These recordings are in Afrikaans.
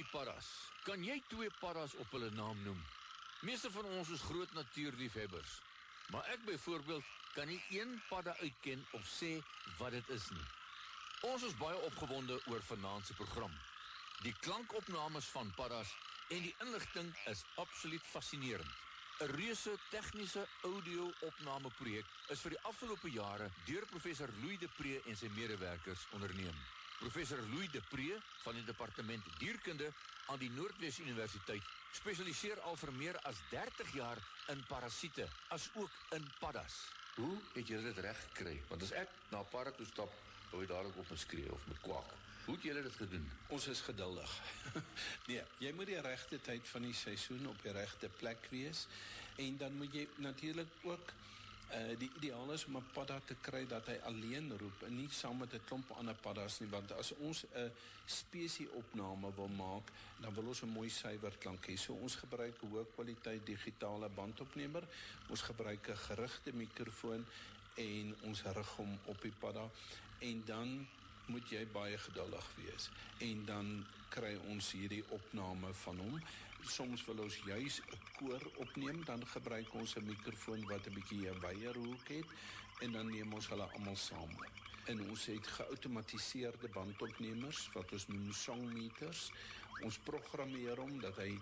die paddas. Kan jy 2 paddas op hulle naam noem? Meeste van ons is groot natuurliefhebbers. Maar ek byvoorbeeld kan nie een padda uitken of sê wat dit is nie. Ons is baie opgewonde oor vanaand se program. Die klankopnames van paddas en die inligting is absoluut fascinerend. 'n Reuse tegniese audio-opnameprojek is vir die afgelope jare deur professor Louis de Pre en sy medewerkers onderneem. Professor Louis de Pre van die departement dierkunde aan die Noordwes Universiteit spesialiseer al vir meer as 30 jaar in parasiete, as ook in paddas. Hoe het julle dit reg gekry? Want as ek na 'n padda toe stap, wou jy daar ook op skree of met kwak. Hoe het julle dit gedoen? Ons is geduldig. Nee, jy moet die regte tyd van die seisoen op die regte plek wees en dan moet jy natuurlik ook die ideaal is om 'n padda te kry dat hy alleen roep en nie saam met 'n klomp ander paddas nie, want as ons 'n spesieopname wil maak, dan wil ons 'n mooi suiwer klank hê. So ons gebruik 'n hoë kwaliteit digitale bandopnemer, ons gebruik 'n gerigte mikrofoon en ons rig hom op die padda en dan moet jy baie geduldig wees en dan kry ons hierdie opname van hom. Soms wil ons juis 'n koor opneem, dan gebruik ons 'n mikrofoon wat 'n bietjie 'n wyeer hoek het en dan neem ons hulle almal saam op. En ons het geautomatiseerde bandopnemers wat ons noem songmeters. Ons programmeer hom dat hy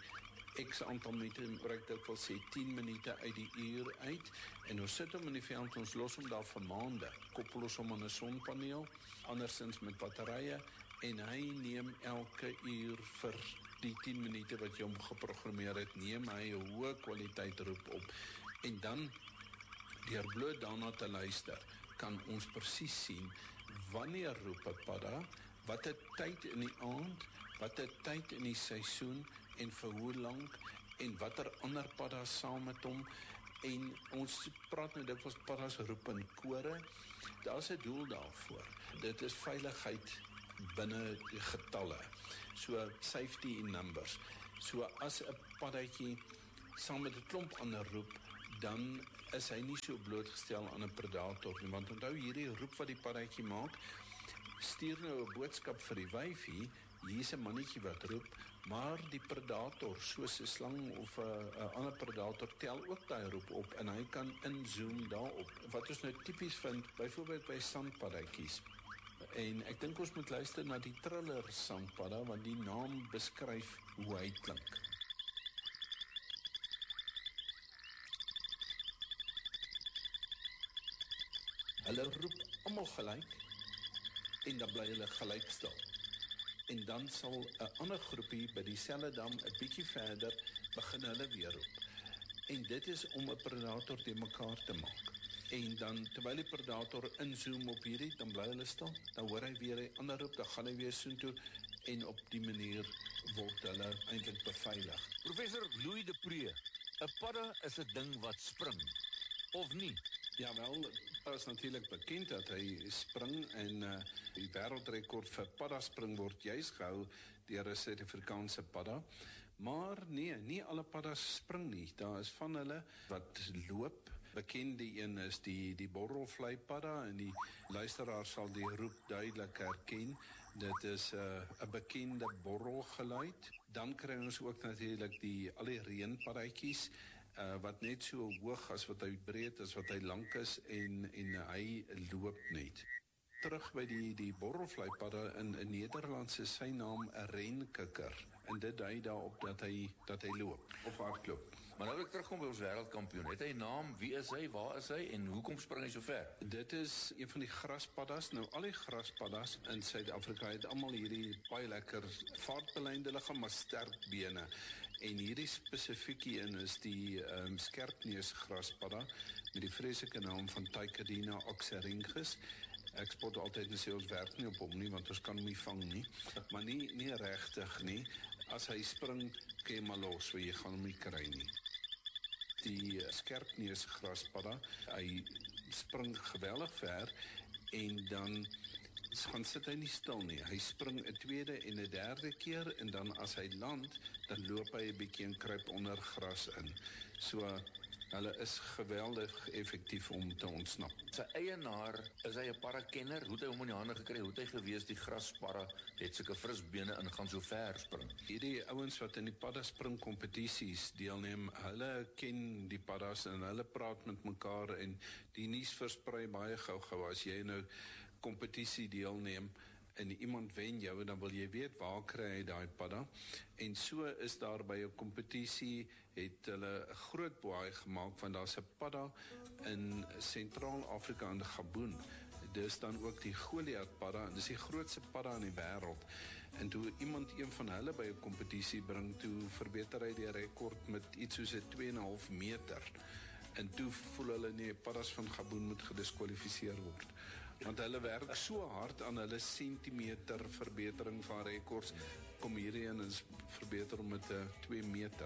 X aantal minute gebruik, dit wil sê 10 minute uit die uur uit en ons sit hom in die veld, ons los hom daar vir maande, koppel ons hom aan 'n sonpaneel, andersins met batterye en hy neem elke uur vir die 10 minute wat jy hom geprogrammeer het, neem hy 'n hoë kwaliteit roep op en dan deur bloot daarna te luister kan ons presies sien wanneer roep 'n padda, watter tyd in die aand, watter tyd in die seisoen en vir hoe lank en watter ander paddas saam met hom en ons praat nou dikwels paddas roep in kore. Daar's 'n doel daarvoor. Dit is veiligheid binne die getalle. So safety in numbers. So as 'n paddatjie saam met 'n klomp ander roep, dan is hy nie so blootgestel aan 'n predator nie, want onthou hierdie roep wat die paddatjie maak, stuur nou 'n boodskap vir die wyfie, hier is 'n mannetjie wat roep, maar die predator, soos 'n slang of 'n ander predator, tel ook daai roep op en hy kan inzoom daarop. Wat ons nou tipies vind, byvoorbeeld by sandpaddatjies. En ek dink ons moet luister na die triller sandpadda, want die naam beskryf hoe hy klink. Hulle roep almal gelyk en dan bly hulle gelyk stil. En dan sal 'n ander groepie by dieselfde dam 'n bietjie verder begin hulle weer roep. En dit is om 'n predator te mekaar te maak. En dan terwyl die predator inzoom op hierdie, dan bly hulle stil. Dan hoor hy weer 'n ander roep, dan gaan hy weer soontoe en op die manier word hulle eintlik beveilig. Professor Louis de Pre, 'n padda is 'n ding wat spring, of nie? Ja wel, het is natuurlik bekend dat hy spring en die wêreldrekord vir paddaspring word juis gehou deur 'n Suid-Afrikaanse padda. Maar nee, nie alle paddas spring nie. Daar is van hulle wat loop. Bekende een is die borrelvlei padda en die luisteraar sal die roep duidelik herken. Dit is 'n bekende borrelgeluid. Dan kry ons ook natuurlik al die reënpaddatjies wat net so hoog as wat hy breed is, wat hy lank is en hy loop net. Terug by die borrelvleipadda in Nederland is sy naam 'n renkikker en dit dui daarop dat hy loop of hardloop. Maar nou wil ek terugkom by ons wêreldkampioen. Het hy 'n naam? Wie is hy? Waar is hy? En hoekom spring hy so ver? Dit is een van die graspaddas. Nou al die graspaddas in Suid-Afrika het almal hierdie baie lekker vaartbeleide liggaam, maar sterk bene. En hierdie spesifieke een is die skerpneusgraspadda met die vreeslike naam van Tachycardina oxyrhynchus. Ek spot altyd en sê ons werk nie op hom nie, want ons kan hom nie vang nie. Maar nie regtig nie. As hy spring, kan jy maar los, want jy gaan hom nie kry nie. Die skerpneusgraspadda, hy spring geweldig ver en dan gaan sit hy nie stil nie. Hy spring 'n tweede en 'n derde keer en dan as hy land, dan loop hy 'n bietjie en kruip onder gras in. So Hulle is geweldig effektief om te ontsnap. Sy eienaar, is hy 'n parakenner? Hoe het hy hom in die hande gekry? Hoe het hy gewees die grasparra het sulke frisbene en gaan so ver spring? Hierdie ouens wat in die paddaspring kompetisies deelneem, hulle ken die paddas en hulle praat met mekaar en die nuus versprei baie gou-gou. As jy nou kompetisie deelneem en iemand wen jou, dan wil jy weet waar kry hy daai padda. En so is daar by 'n kompetisie het hulle 'n groot boei gemaak, want daar's 'n padda in Sentraal-Afrika in Gabon. Dis dan ook die Goliath padda, en dis die grootste padda in die wêreld. En toe iemand een van hulle by 'n kompetisie bring, toe verbeter hy die rekord met iets soos 'n 2,5 meter. En toe voel hulle nee, paddas van Gabon moet gediskwalifiseer word. Want hulle werk so hard aan hulle sentimeter verbetering van rekords, kom hierheen en verbeter om met 2 meter.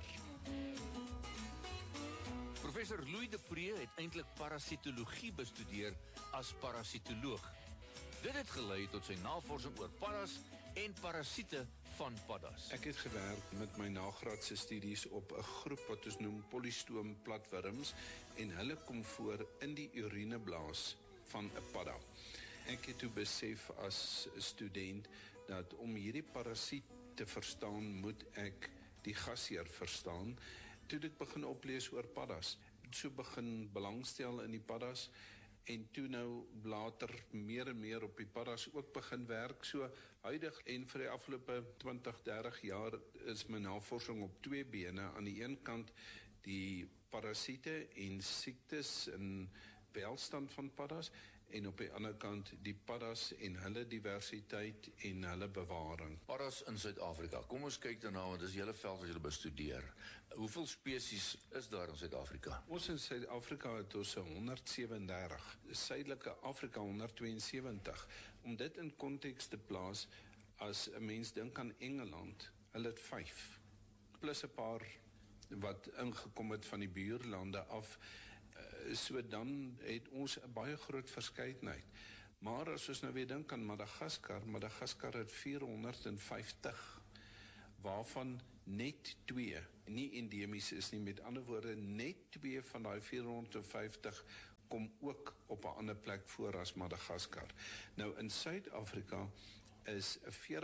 Professor Louis de Pre het eintlik parasitologie bestudeer as parasitoloog. Dit het gelei tot sy navorsing oor paddas en parasiete van paddas. Ek het gewerk met my nagraadse studies op 'n groep wat ons noem polystoom platwurms, en hulle kom voor in die urineblaas van 'n padda. Ek het toe besef as student dat om hierdie parasiet te verstaan, moet ek die gasheer verstaan. Toe ek begin oplees oor paddas, so begin belangstel in die paddas, en toe nou later meer en meer op die paddas ook begin werk. So huidig en vir die afgelope 20, 30 jaar is my navorsing op 2 bene. Aan die een kant die parasiete en siektes en welstand van paddas, en op die ander kant die paddas en hulle diversiteit en hulle bewaring. Paddas in Suid-Afrika. Kom ons kyk daarna, want dis die hele veld wat julle bestudeer. Hoeveel spesies is daar in Suid-Afrika? Ons in Suid-Afrika het ons 137, Suidelike Afrika 172. Om dit in konteks te plaas, as 'n mens dink aan Engeland, hulle het 5, plus 'n paar wat ingekom het van die buurlande af. So dan het ons 'n baie groot verskeidenheid. Maar as ons nou weer dink aan Madagaskar het 450, waarvan net 2 nie endemies is nie. Met ander woorde, net 2 van daai 450 kom ook op 'n ander plek voor as Madagaskar. Nou in Suid-Afrika is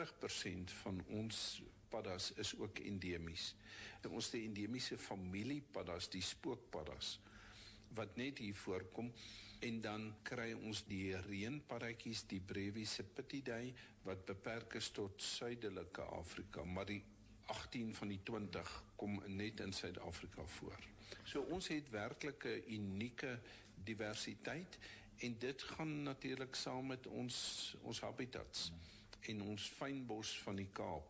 40% van ons paddas is ook endemies. En ons die endemiese familiepaddas, die spookpaddas, wat net hier voorkom, en dan kry ons die reënpaddatjies, die Brevis-Sipitidae, wat beperk is tot Suidelike Afrika, maar die 18 van die 20 kom net in Suid-Afrika voor. So ons het werklik 'n unieke diversiteit, en dit gaan natuurlik saam met ons habitats, en ons fynbos van die Kaap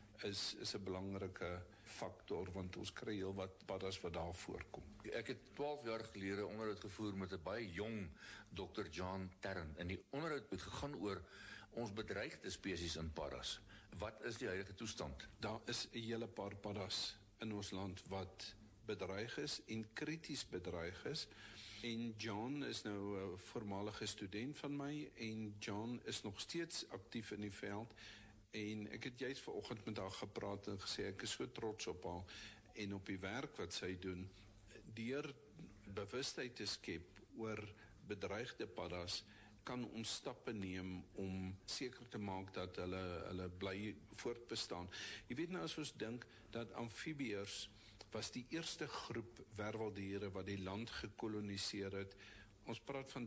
is 'n belangrike faktor, want ons kry heel wat paddas wat daar voorkom. Ek het 12 jaar gelede onderhoud gevoer met 'n baie jong Dr. John Terren, en die onderhoud het gegaan oor ons bedreigde spesies in paddas. Wat is die huidige toestand? Daar is 'n hele paar paddas in ons land wat bedreig is en krities bedreig is. En John is nou 'n voormalige student van my, en John is nog steeds aktief in die veld. En ek het juist vanoggend met haar gepraat en gesê ek is so trots op haar en op die werk wat sy doen, deur bewustheid te skep oor bedreigde paddas, kan ons stappe neem om seker te maak dat hulle bly voortbestaan. Jy weet nou, as ons dink dat amfibieërs was die eerste groep werweldiere wat die land gekoloniseer het. Ons praat van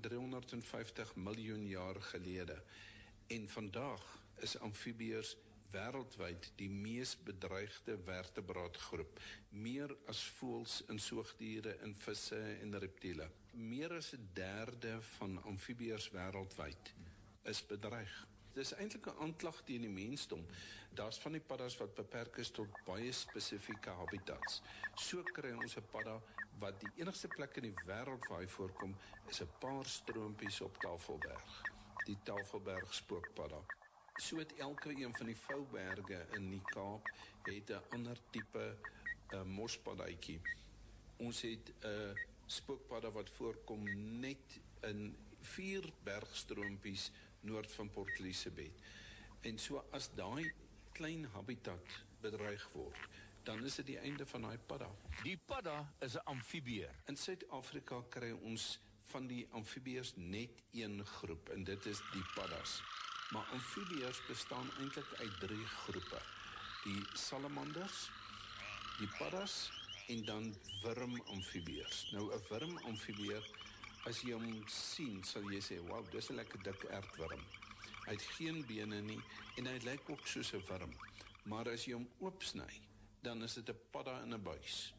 350 miljoen jaar gelede. En vandag is amfibieërs wêreldwyd die mees bedreigde vertebraatgroep, meer as voëls en soogdiere en visse en reptiele. Meer as 1/3 van amfibieërs wêreldwyd is bedreig. Dit is eintlik 'n aanklag teen die mensdom. Daar's van die paddas wat beperk is tot baie spesifieke habitats. So kry ons 'n padda wat die enigste plek in die wêreld waar hy voorkom is 'n paar stroompies op Tafelberg. Die Tafelberg spookpadda. So het elke een van die vouberge in die Kaap het 'n ander tipe mospaddatjie. Ons het 'n spookpadda wat voorkom net in 4 bergstroompies noord van Port Elizabeth. En so as daai klein habitat bedreig word, dan is dit die einde van daai padda. Die padda is 'n amfibieër. In Suid-Afrika kry ons van die amfibieërs net een groep, en dit is die paddas. Maar amfibieërs bestaan eintlik uit 3 groepe. Die salamanders, die paddas en dan wurmamfibieërs. Nou 'n wurmamfibieër, as jy hom sien, sal jy sê, wow, dis 'n lekker dik aardwurm. Hy het geen bene nie en hy lyk ook soos 'n wurm. Maar as jy hom oopsny, dan is dit 'n padda in 'n buis.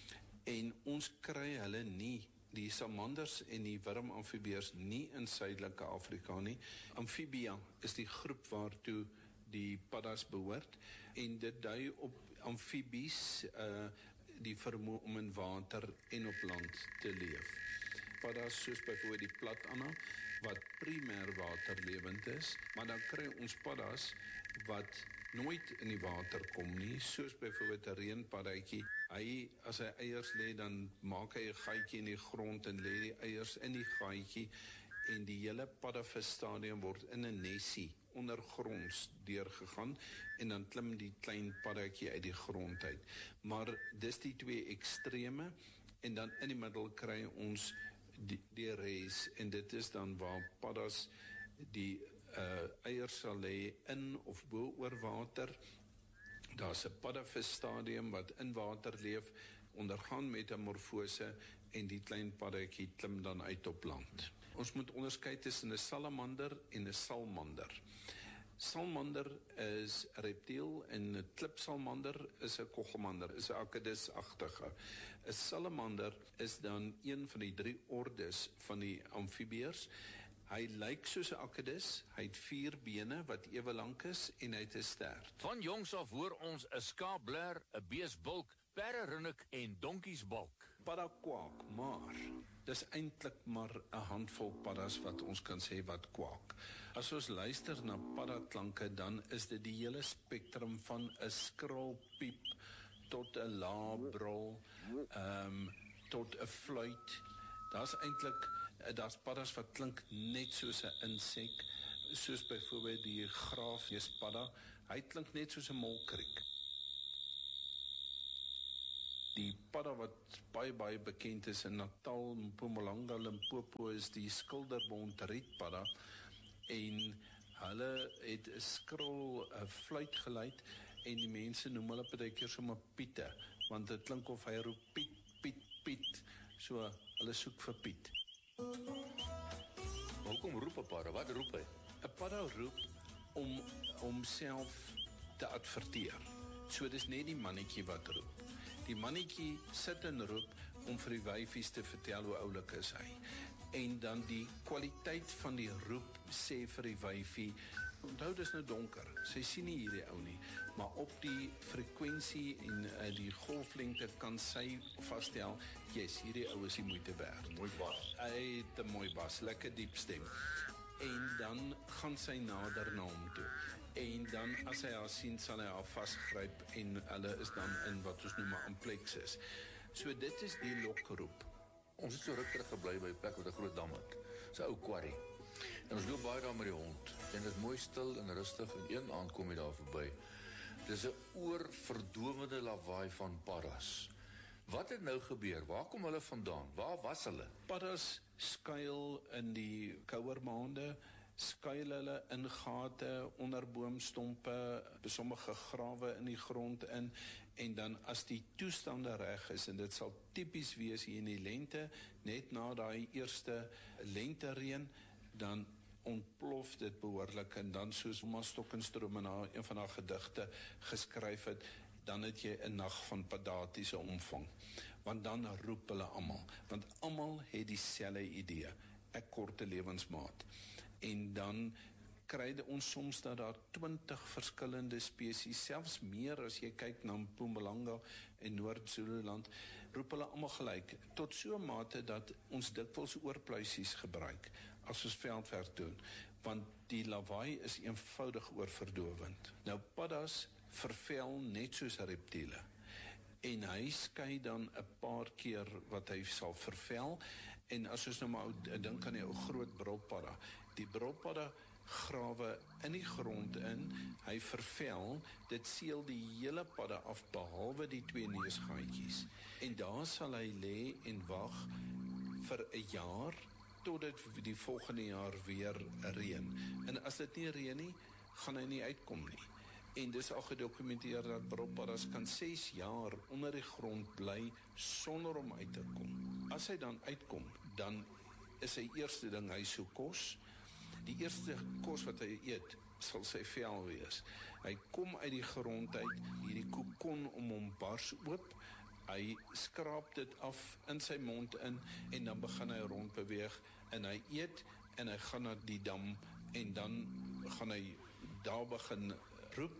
En ons kry hulle nie, die salamanders en die wurmamfibieërs nie in Suidelike Afrika nie. Amfibia is die groep waartoe die paddas behoort en dit dui op amfibies, die vermoë om in water en op land te leef. Paddas soos byvoorbeeld die platanna wat primêr waterlewend is, maar dan kry ons paddas wat nooit in die water kom nie, soos byvoorbeeld 'n reënpaddatjie. As hy eiers lê, dan maak hy 'n gaatjie in die grond en lê die eiers in die gaatjie en die hele paddavisstadium word in 'n nesie ondergronds deurgegaan en dan klim die klein paddatjie uit die grond uit. Maar dis die 2 extreme en dan in die middel kry ons die res en dit is dan waar paddas die eiers sal lê in of bo oor water. Daar's 'n paddavisstadium wat in water leef, ondergaan metamorfose en die klein paddatjie klim dan uit op land. Ons moet onderskei tussen 'n salamander en 'n salmander. Salmander is 'n reptiel en 'n klipsalmander is 'n koggelmander, is 'n akedus-agtige. 'n Salamander is dan een van die 3 ordes van die amfibieërs. Hy lyk soos 'n akedus, hy het 4 bene wat ewe lank is en hy het 'n stert. Van jongs af hoor ons 'n skaapbler, 'n beesbulk, perderinnik en donkiesbalk. Padda kwaak, maar dis eintlik maar 'n handvol paddas wat ons kan sê wat kwaak. As ons luister na paddaklanke, dan is dit die hele spektrum van 'n skril piep tot 'n lae brul, tot 'n fluit. Daar's paddas wat klink net soos 'n insek, soos byvoorbeeld die graafneuspadda. Hy klink net soos 'n molkriek. Die padda wat baie bekend is in Natal, Mpumalanga, Limpopo is die skilderbont rietpadda en hulle het 'n skril fluitgeluid en die mense noem hulle partykeer sommer Piete, want dit klink of hy roep Piet, Piet, Piet, so hulle soek vir Piet. Hoekom roep 'n padda? Wat roep hy? 'n Padda roep om homself te adverteer. So dis net die mannetjie wat roep. Die mannetjie sit en roep om vir die wyfies te vertel hoe oulik is hy. En dan die kwaliteit van die roep sê vir die wyfie, onthou dis nou donker, sy sien nie hierdie ou nie, maar op die frekwensie en die golflengte kan sy vasstel, yes, hierdie ou is die moeite werd. Mooi bas. Hy het 'n mooi bas, lekker diep stem. En dan gaan sy nader na hom toe. En dan as hy haar sien, sal hy haar vasgryp en hulle is dan in wat ons noem 'n amplexus. So dit is die lokroep. Ons het so ruk terug gebly by 'n plek wat 'n groot dam het. Dis 'n ou quarry. En ons loop baie daar met die hond. En dit is mooi stil en rustig en een aand kom jy daar verby. Dis 'n oorverdowende lawaai van paddas. Wat het nou gebeur? Waar kom hulle vandaan? Waar was hulle? Paddas skuil in die kouer maande, skuil hulle in gate, onder boomstompe, sommige grawe in die grond in, en dan as die toestande reg is, en dit sal tipies wees hier in die lente, net na daai eerste lentereën, dan ontplof dit behoorlik, en dan soos Oma Stokenstroom na een van haar gedigte geskryf het, dan het jy 'n nag van paddatiese omvang, want dan roep hulle almal, want almal het dieselfde idee, ek korte lewensmaat, en dan kry ons soms dat daar 20 verskillende spesies, selfs meer as jy kyk na Mpumalanga en Noord-Zululand, roep hulle almal gelyk, tot so 'n mate dat ons dikwels oorpluisies gebruik, as ons veldwerk doen, want die lawaai is eenvoudig oorverdowend. Nou paddas vervel net soos reptiele, en hy skei dan 'n paar keer wat hy sal vervel, en as ons nou maar dink aan die ou groot brulpadda, die brulpadda grawe in die grond in, hy vervel, dit seël die hele padda af, behalwe die 2 neusgaatjies. En daar sal hy lê en wag vir 'n jaar, totdat die volgende jaar weer reën. En as dit nie reën nie, gaan hy nie uitkom nie. En dis al gedokumenteer dat broppaddas kan 6 jaar onder die grond bly sonder om uit te kom. As hy dan uitkom, dan is sy eerste ding, hy soek kos. Die eerste kos wat hy eet, sal sy vel wees. Hy kom uit die grond uit, hierdie kokon om hom bars oop, hy skraap dit af in sy mond in, en dan begin hy rondbeweeg, en hy eet, en hy gaan na die dam, en dan gaan hy daar begin roep.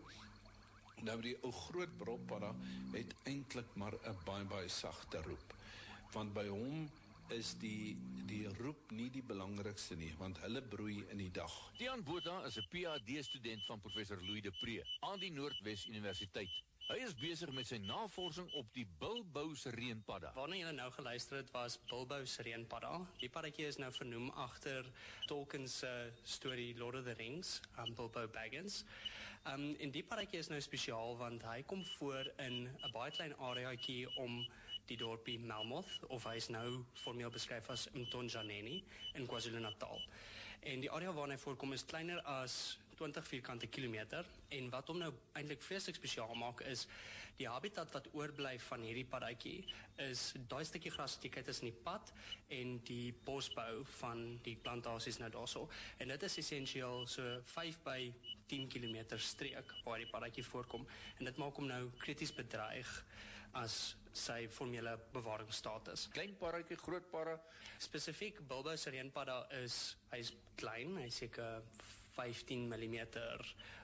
Nou die ou groot broppadda het eintlik maar 'n baie sagte roep, want by hom is die roep nie die belangrikste nie, want hulle broei in die dag. Tiaan Botha is 'n PhD-student van professor Louis de Pre aan die Noordwes Universiteit. Hy is besig met sy navorsing op die bilbous reënpadda. Waarna julle nou geluister het was bilbous reënpadda. Die paddatjie is nou vernoem agter Tolkien se storie Lord of the Rings, Bilbo Baggins. En die paddatjie is nou spesiaal want hy kom voor in 'n baie klein areaatjie om die dorpie Melmoth, of hy is nou formeel beskryf as Mtonjaneni in KwaZulu-Natal. En die area waarin hy voorkom is kleiner as 20 vierkante kilometer, en wat hom nou eintlik vreeslik spesiaal maak is die habitat wat oorbly van hierdie paddatjie is daai stukkie gras wat jy kyk tussen die pad en die bosbou van die plantasies nou daarso, en dit is essensieel so 5 by 10 kilometer streek waar die paddatjie voorkom, en dit maak hom nou krities bedreig as sy formele bewaringsstatus. Klein paddatjie, groot padda. Spesifiek bilbous reënpadda hy's klein, hy's seker 15 mm,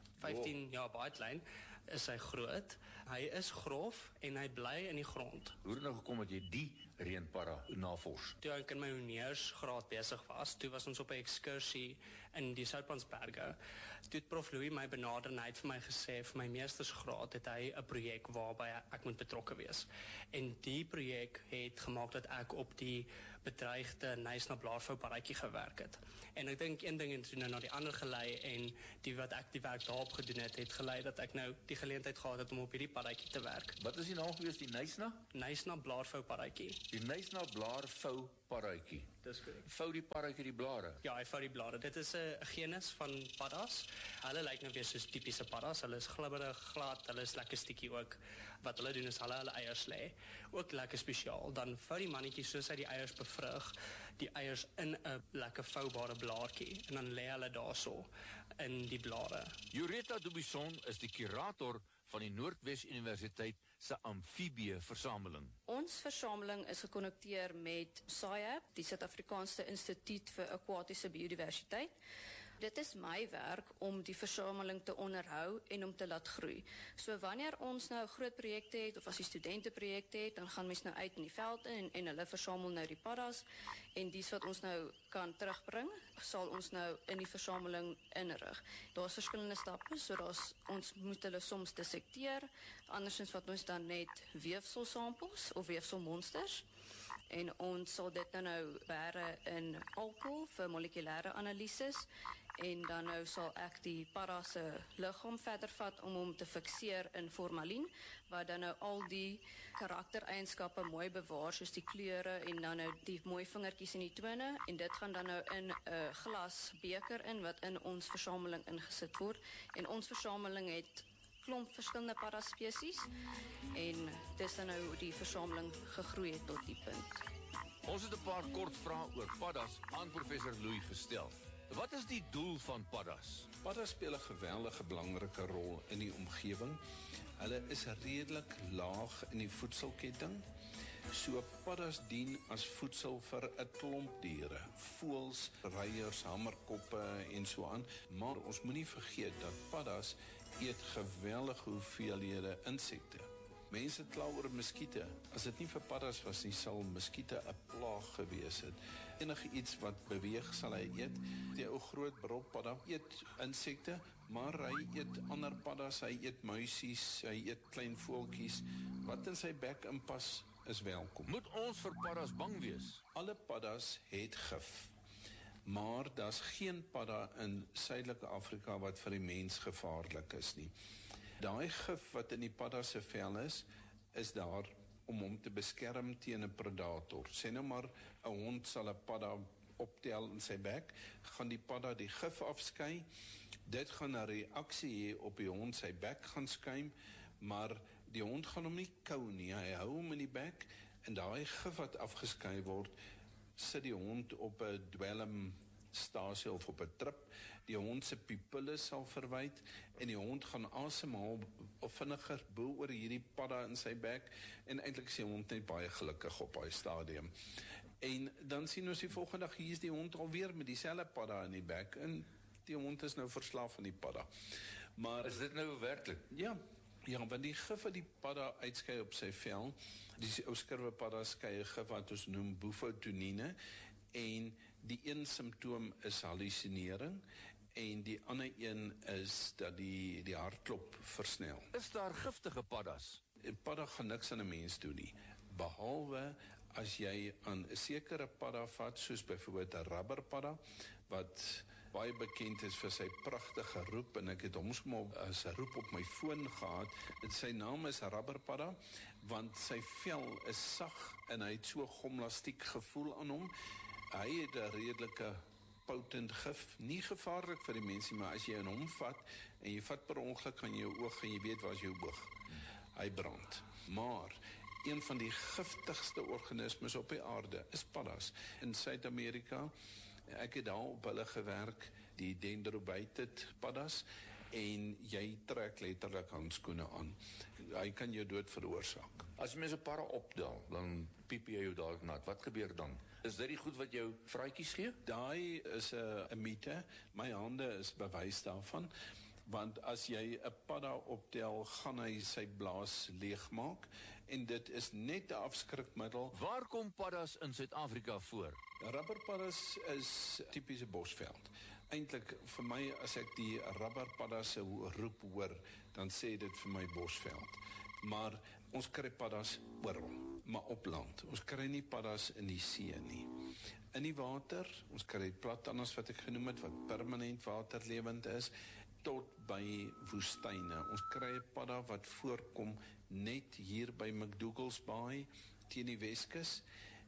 15, ja, baie klein, is hy groot. Hy is grof en hy bly in die grond. Hoe het nou gekom dat jy die reënpadda navors? Toe ek in my honeursgraad besig was, toe was ons op 'n ekskursie in die Soutpansberge. Toe het Prof Louis my benader en hy het vir my gesê, vir my meestersgraad het hy 'n projek waarby ek moet betrokke wees. En die projek het gemaak dat ek op die bedreigde Knysna blaarvou paddatjie gewerk het. En ek dink een ding het nou na die ander gelei, en die wat ek die werk daarop gedoen het gelei dat ek nou die geleentheid gehad het om op hierdie paddatjie te werk. Wat is die naam gewees, die Knysna? Knysna blaarvou paddatjie. Die Knysna blaarvou paddatjie. Dis korrek. Vou die paddatjie die blare? Ja, hy vou die blare. Dit is 'n genus van paddas. Hulle lyk nou weer soos tipiese paddas. Hulle is glibberig, glad, hulle is lekker stikkie ook. Wat hulle doen is hulle eiers lê. Ook lekker spesiaal. Dan vou die mannetjie soos hy die eiers bevrug, die eiers in 'n lekker voubare blaartjie, en dan lê hulle daarso in die blare. Jureta Dubison is die kurator van die Noordwes Universiteit se amfibie versameling. Ons versameling is gekonnekteer met SAIAB, die Suid-Afrikaanse Instituut vir Akwatiese Biodiversiteit. Dit is my werk om die versameling te onderhou en om te laat groei. So wanneer ons nou 'n groot projekte het, of as die studente projekte het, dan gaan mens nou uit in die veld en hulle versamel nou die paddas, en dies wat ons nou kan terugbring, sal ons nou in die versameling inrig. Daar's verskillende stappe, so ons moet hulle soms dissekteer, andersins wat ons dan net weefselsamples of weefselmonsters, en ons sal dit nou bære in alkohol vir molekulêre analises, en dan nou sal ek die padda se liggaam verder vat om hom te fikseer in formalien, wat dan nou al die karaktereienskappe mooi bewaar, soos die kleure en dan nou die mooi vingertjies en die tone, en dit gaan dan nou in 'n glasbeker in wat in ons versameling ingesit word, en ons versameling het klomp verskillende padda spesies, en dis dan nou hoe die versameling gegroei het tot die punt. Ons het 'n paar kort vrae oor paddas aan professor Louis gestel. Wat is die doel van paddas? Paddas speel 'n geweldige belangrike rol in die omgewing. Hulle is redelik laag in die voedselketting. So paddas dien as voedsel vir 'n klomp diere, voëls, reiers, hamerkoppe en so aan. Maar ons moenie vergeet dat paddas eet geweldige hoeveelhede insekte. Mense kla oor muskiete. As dit nie vir paddas was nie, sal muskiete 'n plaag gewees het. Enige iets wat beweeg sal hy eet. Die ou groot broppadda eet insekte, maar hy eet ander paddas, hy eet muisies, hy eet klein voeltjies. Wat in sy bek inpas is welkom. Moet ons vir paddas bang wees? Alle paddas het gif. maar daar's geen padda in Suidelike Afrika wat vir die mens gevaarlik is nie. Daai gif wat in die padda se vel is daar om hom te beskerm teen 'n predator. Sê nou maar 'n hond sal 'n padda optel in sy bek, gaan die padda die gif afskei, dit gaan 'n reaksie hê op die hond sy bek gaan skuim, maar die hond gaan hom nie kou nie, hy hou hom in die bek, en daai gif wat afgeskei word, sit die hond op 'n dwelmstasie of op 'n trip, die hond se pupille sal verwyd, en die hond gaan asemhaal of vinniger bo oor hierdie padda in sy bek, en eintlik is die hond net baie gelukkig op daai stadium. En dan sien ons die volgende dag, hier is die hond alweer met dieselfde padda in die bek, en die hond is nou verslaaf aan die padda. Maar Is dit nou werklik? ja, want die gif wat die padda uitskei op sy vel, die ou skurwepadda skei 'n gif wat ons noem bufotenine, en die een simptoom is hallusinering, en die ander een is dat die hartklop versnel. Is daar giftige paddas? 'n Padda gaan niks aan 'n mens doen nie, behalwe as jy aan 'n sekere padda vat, soos byvoorbeeld 'n rubberpadda, wat baie bekend is vir sy pragtige roep, en ek het hom sommer as 'n roep op my foon gehad. Sy naam is rubberpadda, want sy vel is sag, en hy het so gomlastiek gevoel aan hom. Hy het 'n redelike potent gif, nie gevaarlik vir die mensie, maar as jy in hom vat, en jy vat per ongeluk aan jou oog, en jy weet waar is jou oog, hy brand. Maar een van die giftigste organismes op die aarde is paddas. In Suid-Amerika, ek het daar op hulle gewerk, die dendrobited paddas, en jy trek letterlik handskoene aan. Hy kan jou dood veroorsaak. As mens 'n padda optel, dan piep jy jou dadelik nat. Wat gebeur dan? Is dit die goed wat jou vraatjies gee? Daai is 'n mite, my hande is bewys daarvan, want as jy 'n padda optel, gaan hy sy blaas leegmaak, en dit is net 'n afskrikmiddel. Waar kom paddas in Suid-Afrika voor? Rubberpaddas is tipiese bosveld. Eintlik vir my, as ek die rubberpadda se roep hoor, dan sê dit vir my bosveld. Maar ons kry paddas oral, maar op land. Ons kry nie paddas in die see nie. In die water, ons kry platannas wat ek genoem het, wat permanent waterlewend is, tot by woestyne. Ons kry 'n padda wat voorkom net hier by McDougall's Bay teen die Weskus.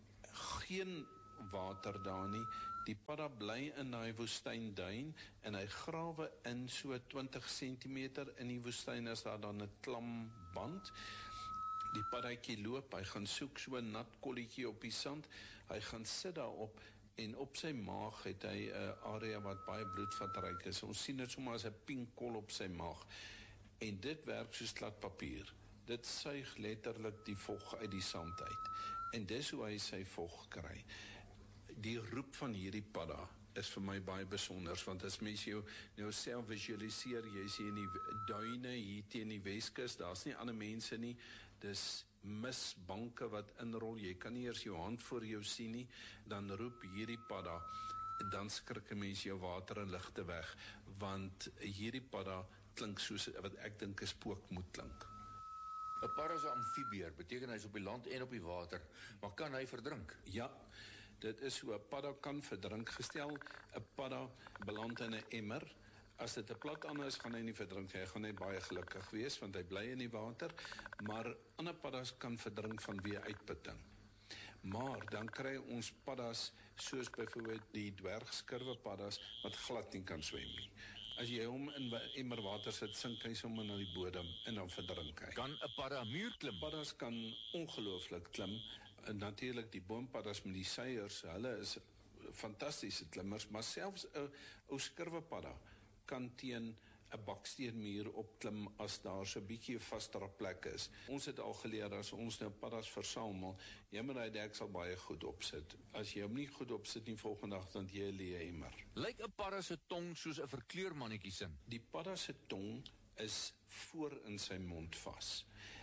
Geen water daar nie. Die padda bly in daai woestynduin, en hy grawe in so 20 cm in die woestyn, as daar dan 'n klam band. Die paddatjie loop, hy gaan soek so 'n nat kolletjie op die sand, hy gaan sit daarop, en op sy maag het hy 'n area wat baie bloedvatryk is. Ons sien dit sommer as 'n pink kol op sy maag, en dit werk soos gladpapier. Dit suig letterlik die vog uit die sand uit, en dis hoe hy sy vog kry. Die roep van hierdie padda is vir my baie besonders, want as mens jou nou self visualiseer, jy is hier in die duine, hier teen die Weskus, daar's nie ander mense nie, dis misbanke wat inrol, jy kan nie eers jou hand voor jou sien nie, dan roep hierdie padda, dan skrik 'n mens jou water en ligte weg, want hierdie padda klink soos wat ek dink 'n spook moet klink. 'n Padda is 'n amfibieër, beteken hy is op die land en op die water, maar kan hy verdrink? Ja, dit is so, 'n padda kan verdrink. Gestel 'n padda beland in 'n emmer, as dit 'n platanna is, gaan hy nie verdrink, hy gaan net baie gelukkig wees, want hy bly in die water, maar ander paddas kan verdrink vanweë uitputting. Maar dan kry ons paddas, soos byvoorbeeld die dwergskurwepaddas, wat glad nie kan swem nie. As jy hom in emmer water sit, sink hy sommer na die bodem, en dan verdrink hy. Kan 'n padda 'n muur klim? Paddas kan ongelooflik klim, en natuurlik die boompaddas met die seiers, hulle is fantastiese klimmers, maar selfs 'n ou skurwepadda kan teen 'n baksteenmuur opklim as daar so 'n bietjie 'n vaster plek is. Ons het al geleer, as ons nou paddas versamel, jy moet hy deksel baie goed opsit. As jy hom nie goed opsit nie, volgende dag, dan jy 'n leë emmer. Lyk 'n padda se tong soos 'n verkleurmannetjie sin? Die padda se tong is voor in sy mond vas.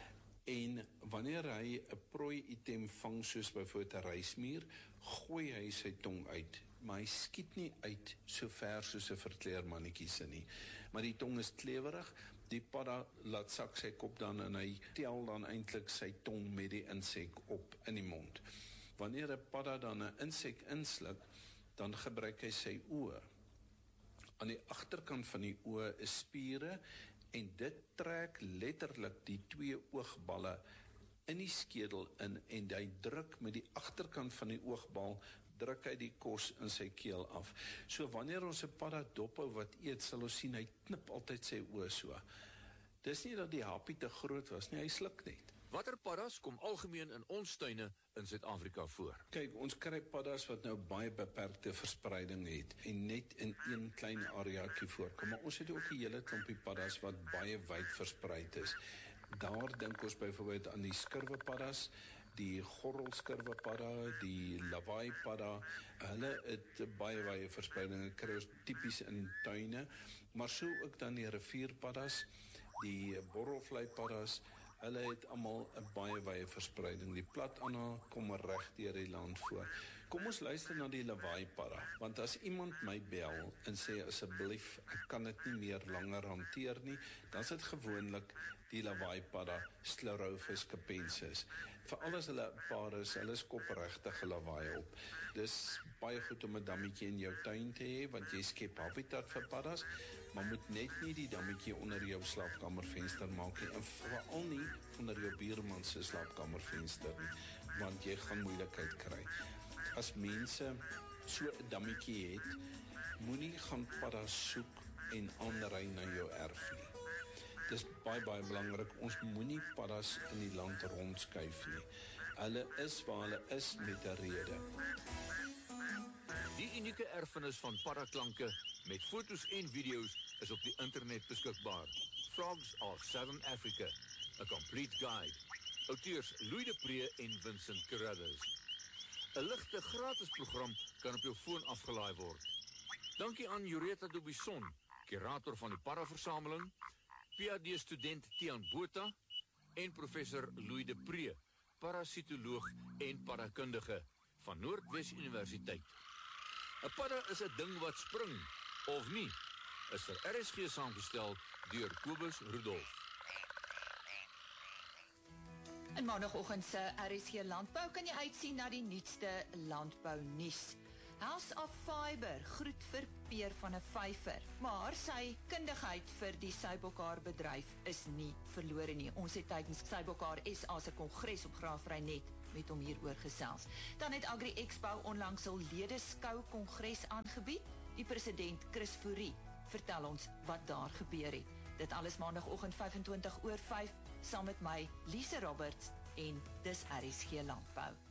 En wanneer hy 'n prooi item vang, soos byvoorbeeld 'n rysmier, gooi hy sy tong uit, maar hy skiet nie uit so ver soos 'n verkleurmannetjie se nie. Maar die tong is klewerig, die padda laat sak sy kop dan, en hy tel dan eintlik sy tong met die insek op in die mond. Wanneer 'n padda dan 'n insek insluk, dan gebruik hy sy oë. Aan die agterkant van die oë is spiere en dit trek letterlik die 2 oogballe in die skedel in en hy druk met die agterkant van die oogbal, druk hy die kos in sy keel af. So wanneer ons 'n padda dophou wat eet, sal ons sien, hy knip altyd sy oë so. Dis nie dat die happie te groot was nie, hy sluk net. Watter paddas kom algemeen in ons tuine in Suid-Afrika voor? Kyk, ons kry paddas wat nou baie beperkte verspreiding het en net in een klein areaatjie voorkom, maar ons het ook 'n hele klompie paddas wat baie wyd verspreid is. Daar dink ons byvoorbeeld aan die skurwepaddas, die gorrelskurwepadda, die lawaaipadda, hulle het baie verspreiding, kry ons tipies in tuine, maar so ook dan die rivierpaddas, die borrelvleipaddas, hulle het almal 'n baie wye verspreiding. Die platanna kom reg deur die land voor. Kom ons luister na die lawaaipadda, want as iemand my bel en sê asseblief, ek kan dit nie meer langer hanteer nie, dan is dit gewoonlik die lawaaipadda, Sclerophis capensis. Veral as hulle 'n paar is, hulle skop regtig lawaai op. Dis baie goed om 'n dammetjie in jou tuin te hê, want jy skep habitat vir paddas, maar moet net nie die dammetjie onder jou slaapkamervenster maak nie, en veral nie onder jou buurman se slaapkamervenster nie, want jy gaan moeilikheid kry. As mense so 'n dammetjie het, moenie gaan paddas soek en aanry na jou erf nie. Dis baie belangrik, ons moenie paddas in die land rondskuif nie. Hulle is waar hulle is met 'n rede. Die unieke erfenis van paddaklanke met foto's en video's is op die internet beskikbaar. Frogs of Southern Africa, a complete guide. Auteurs Louis de Pre en Vincent Carruthers. 'n ligte gratis program kan op jou foon afgelaai word. Dankie aan Jureta Dubison, kurator van die paddaversameling, PhD-student Tiaan Botha en professor Louis de Pre, parasitoloog en paddakundige van Noordwes Universiteit. 'n Padda is 'n ding wat spring, of nie, is vir RSG saamgestel deur Kobus Rudolf. In maandagoggend se RSG Landbou kan jy uitsien na die nuutste landbounuus. House of Fiber groet vir Peer van 'n Vyver, maar sy kundigheid vir die Sybokar bedryf is nie verlore nie. Ons het tydens Sybokar SA se kongres op Graafrenet met hom hieroor gesels. Dan het Agri Expo onlangs hul ledeskou kongres aangebied. Die president Chris Fourie vertel ons wat daar gebeur het. Dit alles maandagoggend 25 oor 5 saam met my Lise Roberts en dis RSG Landbou.